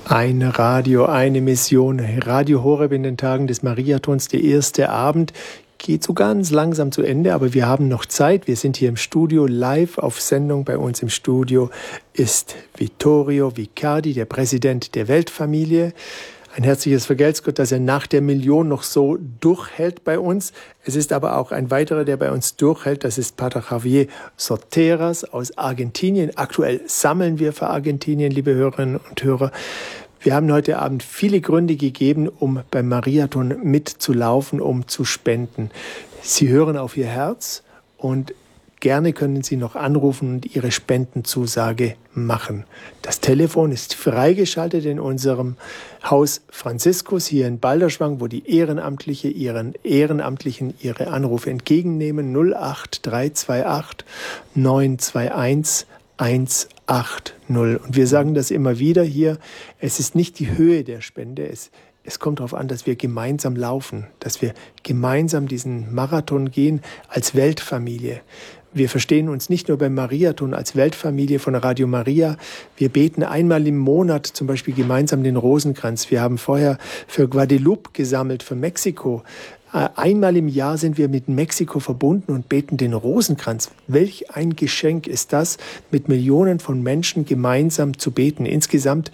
Ein Radio, eine Mission. Radio Horeb in den Tagen des Mariathons, der erste Abend, geht so ganz langsam zu Ende, aber wir haben noch Zeit. Wir sind hier im Studio, live auf Sendung. Bei uns im Studio ist Vittorio Vicardi, der Präsident der Weltfamilie. Ein herzliches Vergelt's Gott, dass er nach der Million noch so durchhält bei uns. Es ist aber auch ein weiterer, der bei uns durchhält. Das ist Pater Javier Soteras aus Argentinien. Aktuell sammeln wir für Argentinien, liebe Hörerinnen und Hörer. Wir haben heute Abend viele Gründe gegeben, um beim Mariathon mitzulaufen, um zu spenden. Sie hören auf Ihr Herz und gerne können Sie noch anrufen und Ihre Spendenzusage machen. Das Telefon ist freigeschaltet in unserem Haus Franziskus hier in Balderschwang, wo die Ehrenamtlichen ihre Anrufe entgegennehmen. 08328 921 180. Und wir sagen das immer wieder hier, es ist nicht die Höhe der Spende, es kommt darauf an, dass wir gemeinsam laufen, dass wir gemeinsam diesen Marathon gehen als Weltfamilie. Wir verstehen uns nicht nur beim Mariathon als Weltfamilie von Radio Maria. Wir beten einmal im Monat zum Beispiel gemeinsam den Rosenkranz. Wir haben vorher für Guadeloupe gesammelt, für Mexiko. Einmal im Jahr sind wir mit Mexiko verbunden und beten den Rosenkranz. Welch ein Geschenk ist das, mit Millionen von Menschen gemeinsam zu beten. Insgesamt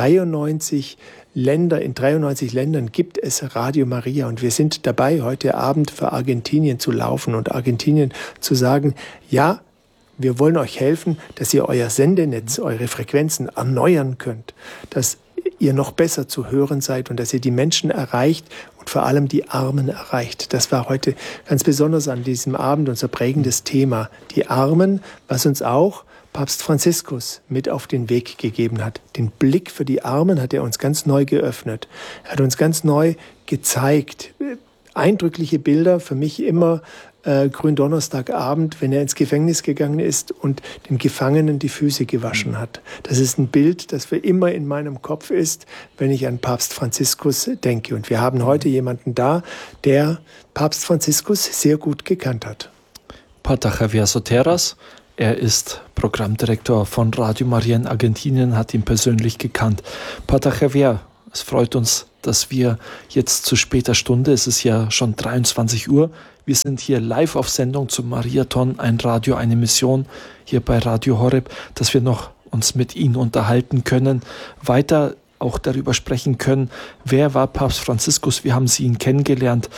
93 Länder, in 93 Ländern gibt es Radio Maria und wir sind dabei, heute Abend für Argentinien zu laufen und Argentinien zu sagen, ja, wir wollen euch helfen, dass ihr euer Sendenetz, eure Frequenzen erneuern könnt, dass ihr noch besser zu hören seid und dass ihr die Menschen erreicht und vor allem die Armen erreicht. Das war heute ganz besonders an diesem Abend unser prägendes Thema. Die Armen, was uns auch Papst Franziskus mit auf den Weg gegeben hat. Den Blick für die Armen hat er uns ganz neu geöffnet. Er hat uns ganz neu gezeigt. Eindrückliche Bilder, für mich immer Gründonnerstagabend, wenn er ins Gefängnis gegangen ist und den Gefangenen die Füße gewaschen hat. Das ist ein Bild, das für immer in meinem Kopf ist, wenn ich an Papst Franziskus denke. Und wir haben heute jemanden da, der Papst Franziskus sehr gut gekannt hat. Pater Javier Soteras. Er ist Programmdirektor von Radio Maria in Argentinien, hat ihn persönlich gekannt. Pater Javier, es freut uns, dass wir jetzt zu später Stunde, es ist ja schon 23 Uhr, wir sind hier live auf Sendung zum Mariathon, ein Radio, eine Mission, hier bei Radio Horeb, dass wir noch uns mit Ihnen unterhalten können, weiter auch darüber sprechen können, wer war Papst Franziskus, wie haben Sie ihn kennengelernt.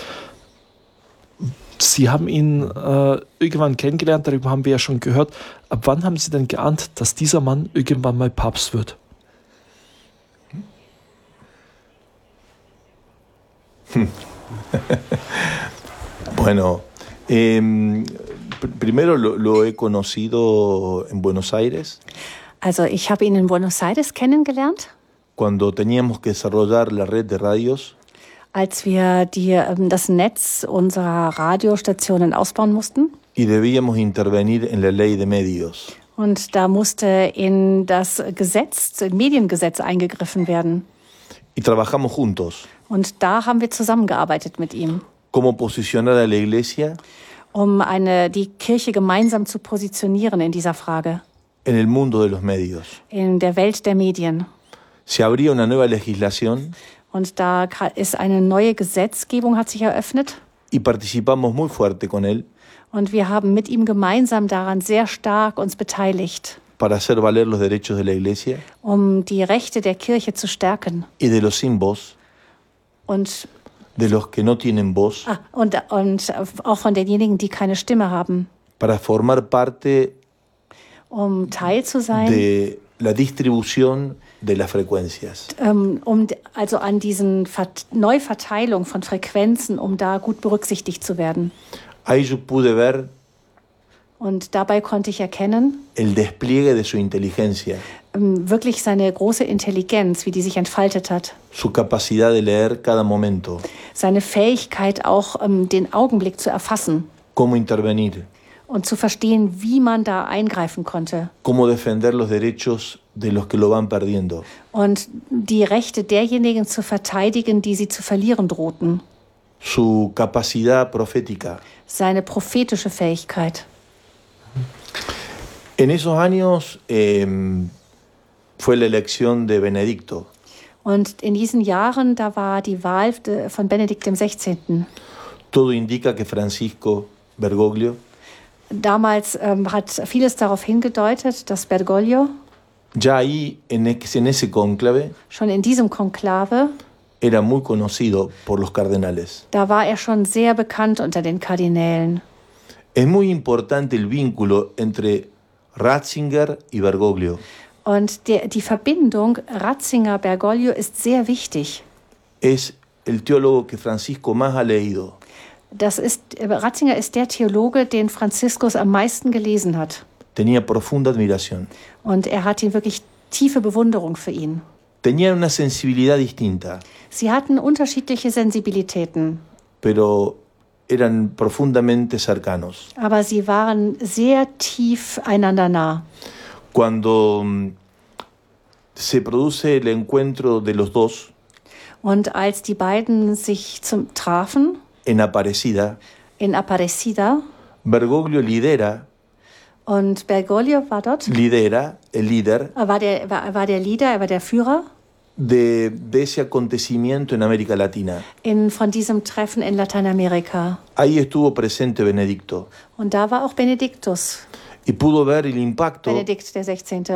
Sie haben ihn irgendwann kennengelernt, darüber haben wir ja schon gehört. Ab wann haben Sie denn geahnt, dass dieser Mann irgendwann mal Papst wird? Bueno, primero lo he conocido en Buenos Aires. Also ich habe ihn in Buenos Aires kennengelernt. Cuando teníamos que desarrollar la red de radios. Als wir das Netz unserer Radiostationen ausbauen mussten. Y debíamos intervenir en la ley de medios. Und da musste in das Mediengesetz eingegriffen werden. Y trabajamos juntos. Und da haben wir zusammengearbeitet mit ihm. Cómo posicionar a la Iglesia. Um die Kirche gemeinsam zu positionieren in dieser Frage. En el mundo de los medios. In der Welt der Medien. Se abría una nueva legislación. Und da ist eine neue Gesetzgebung, hat sich eröffnet. Y participamos muy fuerte con él. Und wir haben mit ihm gemeinsam daran sehr stark uns beteiligt. Para hacer valer los derechos de la Iglesia. Um die Rechte der Kirche zu stärken. Y de los sin voz. Und de los que no tienen voz. Und auch von denjenigen, die keine Stimme haben. Para formar parte. Teil zu sein. De la distribución de las frecuencias. Also an diesen Neuverteilung von Frequenzen, um da gut berücksichtigt zu werden. Ahí yo pude ver. Und dabei konnte ich erkennen. El despliegue de su inteligencia. Wirklich seine große Intelligenz, wie die sich entfaltet hat. Su capacidad de leer cada momento. Seine Fähigkeit, auch den Augenblick zu erfassen. Cómo intervenir. Und zu verstehen, wie man da eingreifen konnte. Cómo defender los derechos de los que lo van perdiendo. Und die Rechte derjenigen zu verteidigen, die sie zu verlieren drohten. Su capacidad profética. Seine prophetische Fähigkeit. En esos años fue la elección de Benedicto. Und in diesen Jahren, da war die Wahl von Benedikt XVI. Todo indica que Francisco Bergoglio Damals hat vieles darauf hingedeutet, dass Bergoglio ya ahí en ese cónclave schon in diesem Konklave, era muy conocido por los cardenales. da war er schon sehr bekannt unter den Kardinälen. Es muy importante el vínculo entre Ratzinger y Bergoglio. Und die Verbindung Ratzinger-Bergoglio ist sehr wichtig. Es el teólogo que Francisco más ha leído. Ratzinger ist der Theologe, den Franziskus am meisten gelesen hat. Tenía profunda admiración. Und er hatte wirklich tiefe Bewunderung für ihn. Tenía una sensibilidad distinta, Sie hatten unterschiedliche Sensibilitäten, pero eran profundamente cercanos. aber sie waren sehr tief einander nah. Cuando se produce el encuentro de los dos Und als die beiden sich trafen en Aparecida, in Aparecida Bergoglio lidera und Bergoglio war dort, el líder war der Leader, er war der Führer de ese acontecimiento en América Latina. von diesem Treffen in Lateinamerika. Ahí estuvo presente Benedicto Und da war auch Benediktus, y pudo ver el impacto, Benedikt der 16.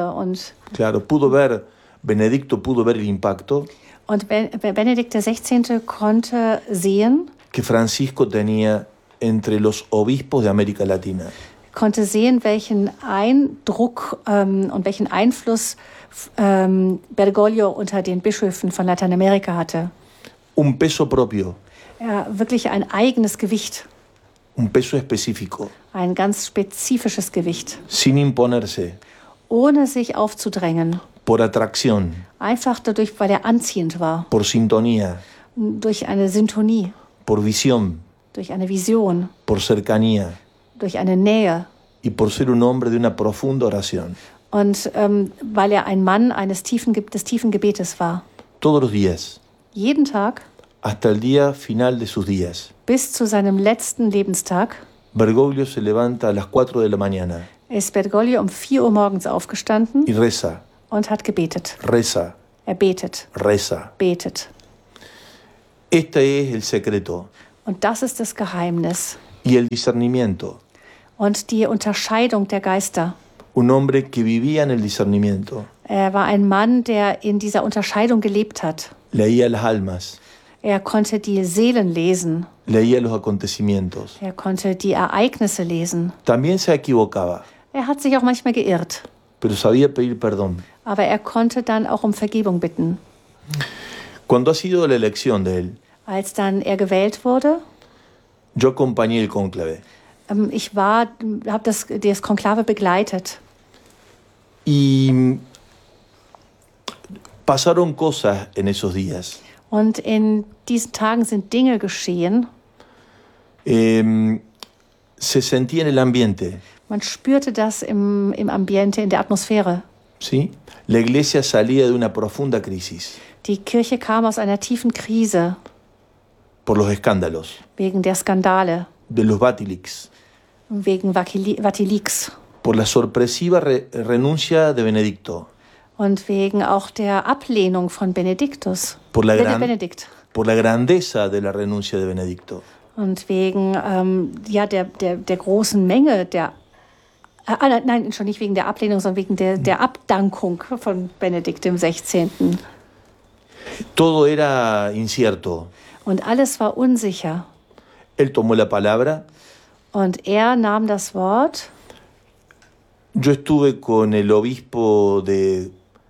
Benedicto pudo ver el impacto Und Benedikt der 16. konnte sehen, que Francisco tenía entre los obispos de América Latina. welchen Eindruck und welchen Einfluss Bergoglio unter den Bischöfen von Lateinamerika hatte. Un peso propio, Wirklich ein eigenes Gewicht, un peso específico, ein ganz spezifisches Gewicht, sin imponerse, ohne sich aufzudrängen. por atracción, Einfach dadurch, weil er anziehend war, por sintonía, durch eine Sintonie, por visión, durch eine Vision, por cercanía durch eine Nähe. y por ser un hombre de una profunda oración. Und weil er ein Mann des tiefen Gebetes war. Todos los días, Jeden Tag, hasta el día final de sus días, bis zu seinem letzten Lebenstag, Bergoglio se levanta a las 4 de la mañana ist Bergoglio um 4 Uhr morgens aufgestanden y reza, und hat gebetet. reza, Er betet, reza. betet. Este es el secreto Und das ist das Geheimnis. y el discernimiento. Und die Unterscheidung der Geister. Un hombre que vivía en el discernimiento, Er war ein Mann, der in dieser Unterscheidung gelebt hat. leía las almas, Er konnte die Seelen lesen. leía los acontecimientos. Er konnte die Ereignisse lesen. También se equivocaba, Er hat sich auch manchmal geirrt. pero sabía pedir perdón. Aber er konnte dann auch um Vergebung bitten. Cuando ha sido la elección de él, Als dann er gewählt wurde, yo acompañé el cónclave ich habe das Konklave begleitet. y pasaron cosas en esos días. Und in diesen Tagen sind Dinge geschehen. Se sentía en el ambiente, Man spürte das im Ambiente, in der Atmosphäre. ¿sí? La iglesia salía de una profunda crisis Die Kirche kam aus einer tiefen Krise por los escándalos, wegen der Skandale, de los Vatilix, wegen Vatilix por la sorpresiva renuncia de Benedicto, und wegen auch der Ablehnung von Benediktus. por la Benedikt. grandeza de la renuncia de Benedicto. Und wegen der großen Menge nein, schon nicht wegen der Ablehnung, sondern wegen der Abdankung von Benedikt dem 16. Todo era incierto. Und alles war unsicher. Él tomó la palabra. Und er nahm das Wort. Yo estuve con el obispo de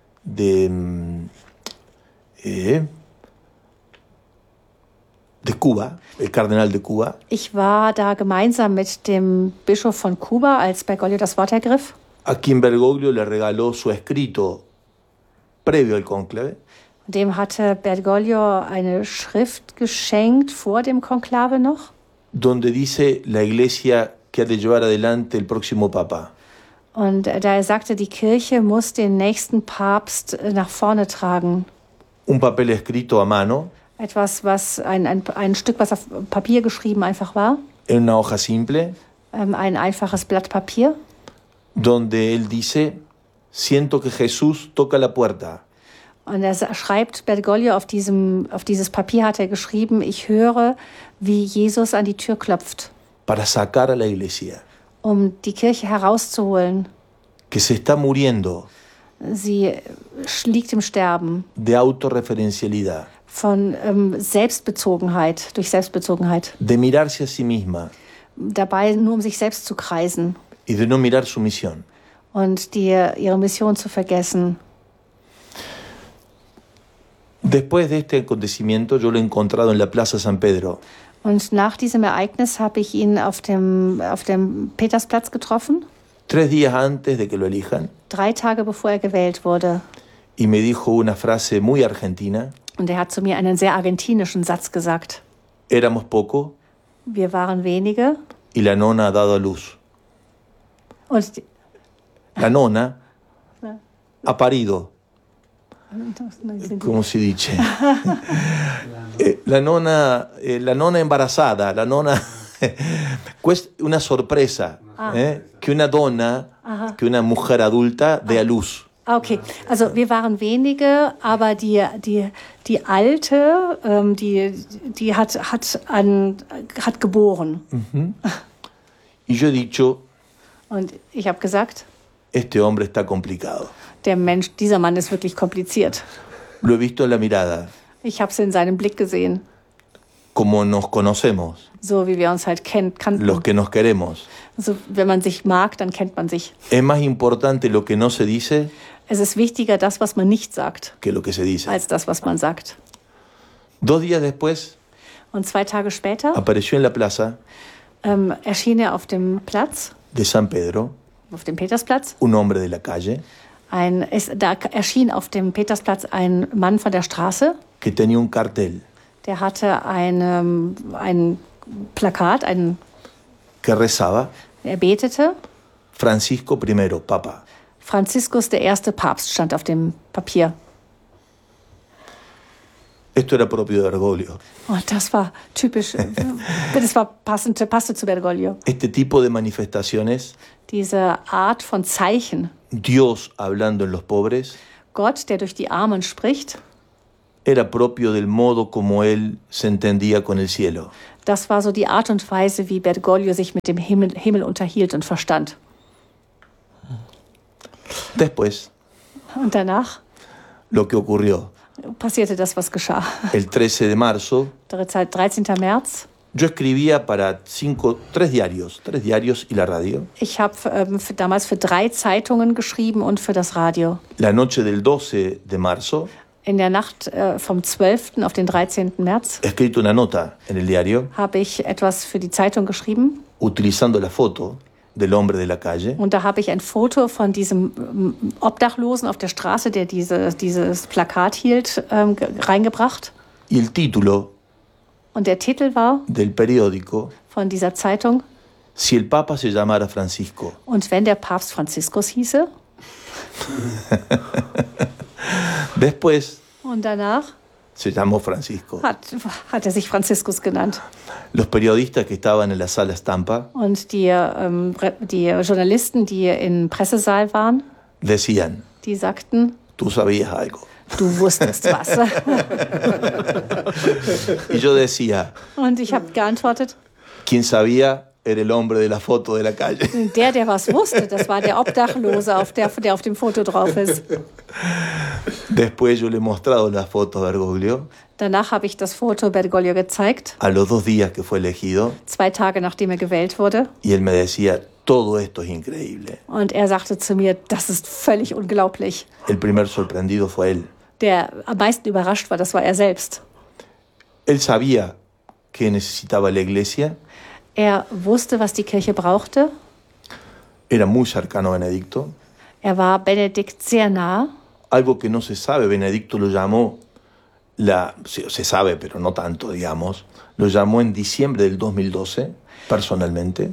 Cuba, el cardenal de Cuba. Ich war da gemeinsam mit dem Bischof von Kuba, als Bergoglio das Wort ergriff. A quien Bergoglio le regaló su escrito previo al cónclave. Dem hatte Bergoglio eine Schrift geschenkt vor dem Konklave noch. Donde dice la iglesia que ha de llevar adelante el próximo papa. Und da er sagte, die Kirche muss den nächsten Papst nach vorne tragen. Un papel escrito a mano. Etwas, was ein Stück, was auf Papier geschrieben einfach war. En una hoja simple. Ein einfaches Blatt Papier. Donde él dice, siento que Jesús toca la puerta. Und er schreibt, Bergoglio auf dieses Papier hat er geschrieben, ich höre, wie Jesus an die Tür klopft, para sacar a la iglesia, die Kirche herauszuholen. que se está muriendo Sie liegt im Sterben de autorreferencialidad, von Selbstbezogenheit, durch Selbstbezogenheit, de mirarse a sí misma dabei nur um sich selbst zu kreisen y de no mirar su misión. und ihre Mission zu vergessen. Después de este acontecimiento, yo lo he encontrado en la Plaza San Pedro. Und nach diesem Ereignis habe ich ihn auf dem Petersplatz getroffen, 3 días antes de que lo elijan, 3 Tage bevor er gewählt wurde. y me dijo una frase muy argentina: Und er hat zu mir einen sehr argentinischen Satz gesagt. éramos poco Wir waren wenige y la nona ha dado a luz. und La nona ha parido, como se dice. La nona embarazada, la nona... una sorpresa, que una donna, que una mujer adulta dé a luz. Okay, also wir waren wenige, aber die Alte, die hat geboren. Y yo he dicho, Und ich habe gesagt, este hombre está complicado. dieser Mann ist wirklich kompliziert. Lo he visto en la mirada, Ich habe es in seinem Blick gesehen, como nos conocemos, so wie wir uns halt kannten. los que nos queremos. Also, wenn man sich mag, dann kennt man sich. Es más importante lo que no se dice Es ist wichtiger, das, was man nicht sagt, que lo que se dice. als das, was man sagt. 2 días después, Und 2 Tage später apareció en la plaza erschien er auf dem Platz, de San Pedro, auf dem Petersplatz. un hombre de la calle, Da erschien auf dem Petersplatz ein Mann von der Straße, que tenía un cartel der hatte ein Plakat, que rezaba: er betete. Francisco I, Papa. Franziskus, der erste Papst, stand auf dem Papier. Esto era propio de Bergoglio. Und das war typisch, passte zu Bergoglio. Este tipo de manifestaciones, Diese Art von Zeichen, Dios hablando en los pobres, Gott, der durch die Armen spricht, era propio del modo como él se entendía con el cielo. das war so die Art und Weise, wie Bergoglio sich mit dem Himmel unterhielt und verstand. Después, Und danach lo que ocurrió, passierte das, was geschah. el 13 de marzo, 13. März. yo escribía para 3 diarios y la radio. Ich habe damals für 3 Zeitungen geschrieben und für das Radio. La noche del 12 de marzo, In der Nacht vom 12. auf den 13. März he escrito una nota en el diario habe ich etwas für die Zeitung geschrieben. utilizando la foto del hombre de la calle, Und da habe ich ein Foto von diesem Obdachlosen auf der Straße, der dieses Plakat hielt, reingebracht. y el título Und der Titel war del periódico: von dieser Zeitung: Si el Papa se llamara Francisco. Und wenn der Papst Franziskus hieße. Después Und danach se llamó Francisco. hat er sich Franziskus genannt. Los periodistas que estaban en la sala Estampa Und die Journalisten, die im Pressesaal waren, decían: die sagten, tú sabías algo. du wusstest was. Y yo decía: Und ich habe geantwortet, quien sabía era el hombre de la foto de la calle. der was wusste, das war der Obdachlose, der auf dem Foto drauf ist. Después yo le he mostrado la foto a Bergoglio Danach habe ich das Foto Bergoglio gezeigt, a los 2 días que fue elegido, 2 Tage nachdem er gewählt wurde. y él me decía: todo esto es increíble. Und er sagte zu mir, das ist völlig unglaublich. El primer sorprendido fue él. Der am meisten überrascht war, das war er selbst. Él sabía que necesitaba la iglesia, Er wusste, was die Kirche brauchte. era muy cercano a Benedicto. Er war Benedikt sehr nah. Algo que no se sabe, Benedicto lo llamó, se sabe, pero no tanto, digamos, lo llamó en diciembre del 2012, personalmente.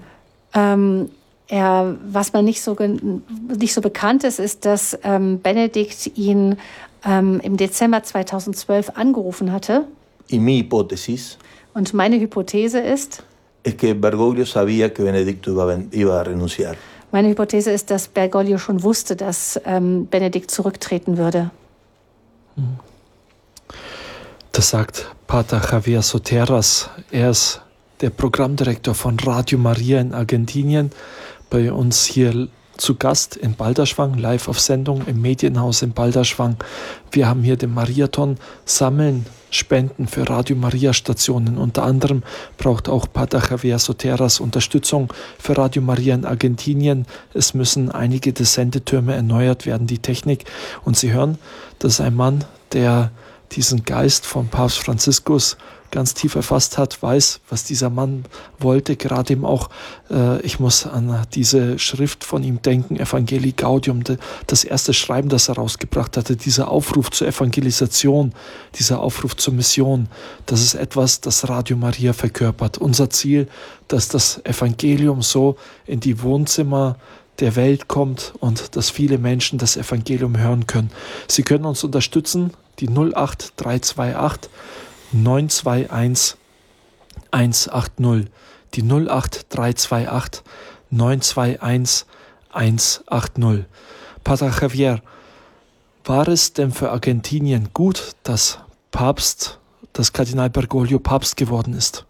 Was man nicht so bekannt ist, dass Benedikt ihn im Dezember 2012 angerufen hatte. Y mi hipótesis Und meine Hypothese ist, es que Bergoglio sabía que Benedicto iba a renunciar. Meine Hypothese ist, dass Bergoglio schon wusste, dass Benedikt zurücktreten würde. Das sagt Pater Javier Soteras. Er ist der Programmdirektor von Radio Maria in Argentinien, bei uns hier zu Gast in Balderschwang, live auf Sendung im Medienhaus in Balderschwang. Wir haben hier den Mariathon, sammeln Spenden für Radio Maria Stationen. Unter anderem braucht auch Pater Javier Soteras Unterstützung für Radio Maria in Argentinien. Es müssen einige der Sendetürme erneuert werden, die Technik. Und Sie hören, das ist ein Mann, der diesen Geist von Papst Franziskus ganz tief erfasst hat, weiß, was dieser Mann wollte, gerade eben auch, ich muss an diese Schrift von ihm denken, Evangelii Gaudium, das erste Schreiben, das er rausgebracht hatte, dieser Aufruf zur Evangelisation, dieser Aufruf zur Mission, das ist etwas, das Radio Maria verkörpert. Unser Ziel, dass das Evangelium so in die Wohnzimmer der Welt kommt und dass viele Menschen das Evangelium hören können. Sie können uns unterstützen, die 08328 921 180, die 08328 921 180. Pater Javier, war es denn für Argentinien gut, dass Kardinal Bergoglio Papst geworden ist?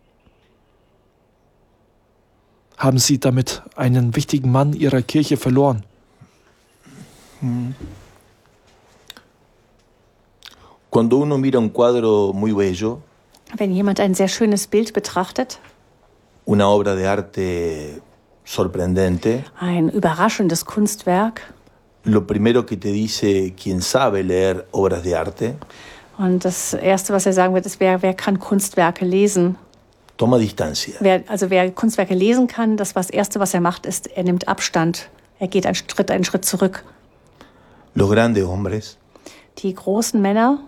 Haben Sie damit einen wichtigen Mann Ihrer Kirche verloren? Cuando uno mira un cuadro muy bello, Wenn jemand ein sehr schönes Bild betrachtet, una obra de arte sorprendente, ein überraschendes Kunstwerk, lo primero que te dice quien sabe leer obras de arte, und das Erste, was er sagen wird, ist, wer kann Kunstwerke lesen? toma distancia. Wer Kunstwerke lesen kann, das Erste, was er macht, ist, er nimmt Abstand. Er geht einen Schritt zurück. Los grandes hombres Die großen Männer,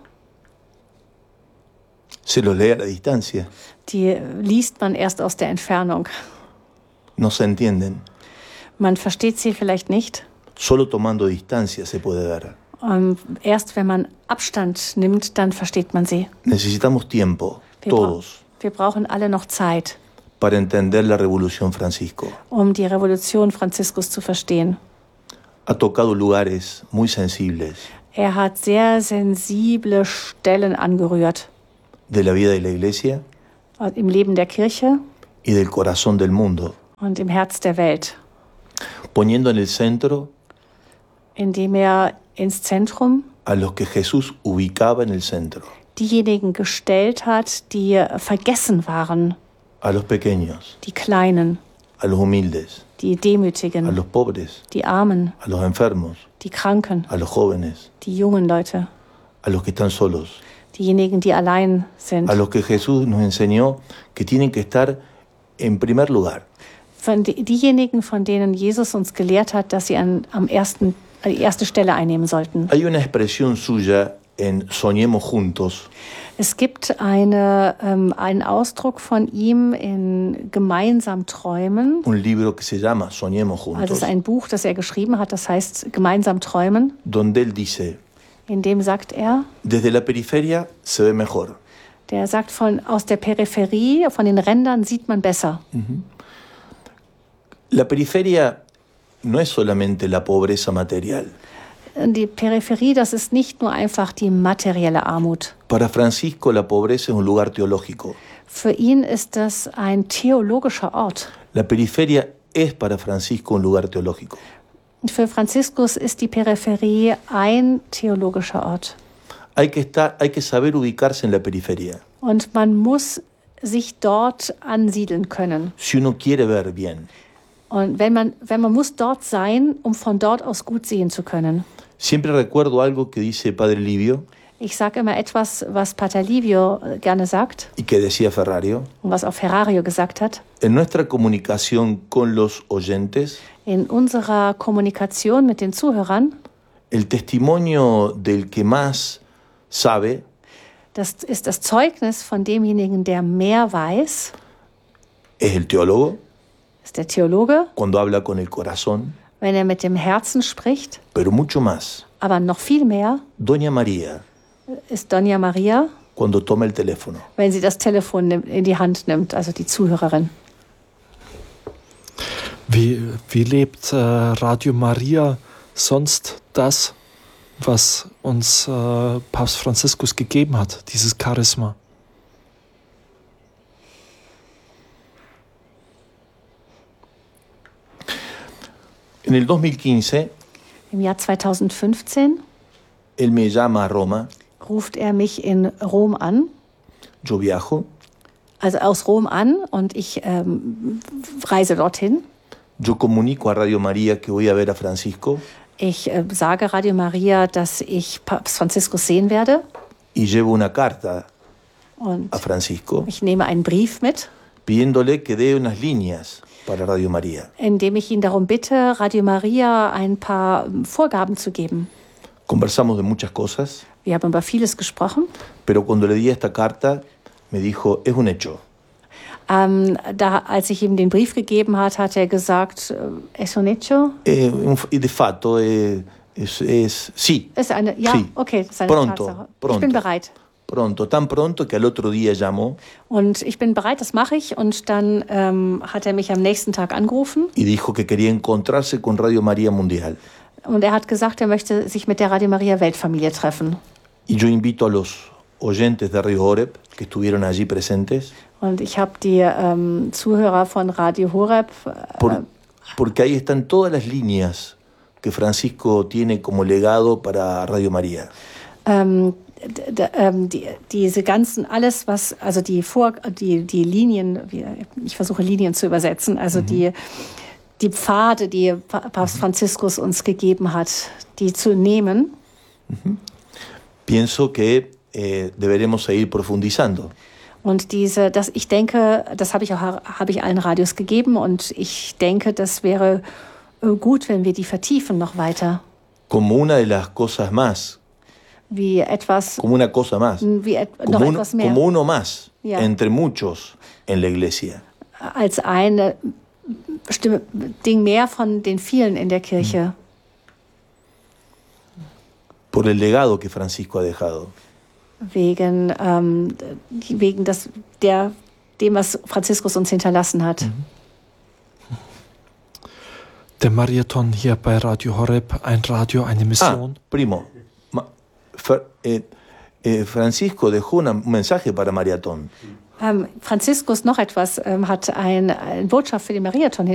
se los lee a la distancia, die liest man erst aus der Entfernung. no se entienden. Man versteht sie vielleicht nicht. Solo tomando distancia se puede ver. Erst wenn man Abstand nimmt, dann versteht man sie. Necesitamos tiempo, todos, Wir brauchen alle noch Zeit, para entender la revolución Francisco. um die Revolution Franziskus zu verstehen. Ha tocado lugares muy sensibles Er hat sehr sensible Stellen angerührt. de la vida de la Iglesia Im Leben der Kirche y del corazón del mundo, und im Herz der Welt. poniendo en el centro Indem er ins Zentrum a los que Jesús ubicaba en el centro, diejenigen gestellt hat, die vergessen waren. a los pequeños, Die Kleinen, a los humildes, die a Demütigen, los pobres, die Armen, a los enfermos, die Kranken, a los jóvenes, die jungen Leute, a los que están solos, diejenigen, die allein sind. a los que Jesús nos enseñó que tienen que estar en primer lugar. Diejenigen, von denen Jesus uns gelehrt hat, dass sie die erste Stelle einnehmen sollten. Hay una expresión suya en Soñemos Juntos, Es gibt einen Ausdruck von ihm in Gemeinsam träumen. un libro que se llama Soñemos Also es Juntos, ist ein Buch, das er geschrieben hat, das heißt Gemeinsam träumen. donde él dice, In dem sagt er, desde la periferia se ve mejor. der sagt, aus der Peripherie, von den Rändern sieht man besser. La periferia no es solamente la pobreza material. Die Peripherie, das ist nicht nur einfach die materielle Armut. Para Francisco la pobreza es un lugar teológico. Für ihn ist das ein theologischer Ort. La periferia es para Francisco un lugar teológico. Und für Franziskus ist die Peripherie ein theologischer Ort. Hay que saber ubicarse en la periferia. Und man muss sich dort ansiedeln können. Si uno quiere ver bien. Und wenn man muss dort sein, um von dort aus gut sehen zu können. Siempre recuerdo algo que dice Padre Livio Ich sage immer etwas, was Pater Livio gerne sagt y que decía Ferrario. und was auch Ferrario gesagt hat. En nuestra comunicación con los oyentes, In unserer Kommunikation mit den Zuhörern, el testimonio del que más sabe das ist das Zeugnis von demjenigen, der mehr weiß, es el teólogo, ist der Theologe, cuando habla con el corazón, wenn er mit dem Herzen spricht, pero mucho más, aber noch viel mehr Doña María, ist Doña Maria, cuando toma el teléfono. wenn sie das Telefon in die Hand nimmt, also die Zuhörerin. Wie lebt Radio Maria sonst das, was uns Papst Franziskus gegeben hat, dieses Charisma. En el 2015, Im Jahr 2015 él me llama a Roma, ruft er mich in Rom an, yo viajo, also aus Rom an, und ich reise dorthin. yo comunico a Radio María que voy a ver a Francisco Ich sage Radio Maria, dass ich Papst Franziskus sehen werde, y llevo una carta und a Francisco ich nehme einen Brief mit, pidiéndole que dé unas líneas para Radio María. in dem ich ihn darum bitte, Radio Maria ein paar Vorgaben zu geben. Conversamos de muchas cosas, Wir haben über vieles gesprochen. pero cuando le di esta carta me dijo, es un hecho. Als ich ihm den Brief gegeben hat er gesagt, es un hecho? Y de facto sí. Ist eine, ja, Sí. okay, das ist eine Pronto, Tatsache. pronto. Ich bin bereit. Pronto, tan pronto que al otro día llamó Und ich bin bereit, das mache ich. Und dann hat er mich am nächsten Tag angerufen. y dijo que quería encontrarse con Radio María Mundial. Und er hat gesagt, er möchte sich mit der Radio Maria Weltfamilie treffen. Y yo invito a los oyentes de Radio Horeb que estuvieron allí presentes, Und ich habe die Zuhörer von Radio Horeb, porque ahí están todas las líneas que Francisco tiene como legado para Radio María. diese ganzen, alles was, also die Linien, ich versuche Linien zu übersetzen, also die Pfade, die Papst Franziskus uns gegeben hat, die zu nehmen. Pienso que deberemos seguir profundizando. Und ich denke, das habe ich allen Radios gegeben, und ich denke, das wäre gut, wenn wir die vertiefen noch weiter. Como una de las cosas más, Wie etwas, como una cosa más, noch etwas mehr. como uno más, Ja. entre muchos en la iglesia. Als ein Ding mehr von den vielen in der Kirche. Por el legado que Francisco ha dejado. Wegen dem, was Franziskus uns hinterlassen hat. Der Mariathon hier bei Radio Horeb, ein Radio, eine Mission. Primo, Francisco dejó un mensaje para Mariathon. Franziskus noch etwas, hat eine Botschaft für den Mariathon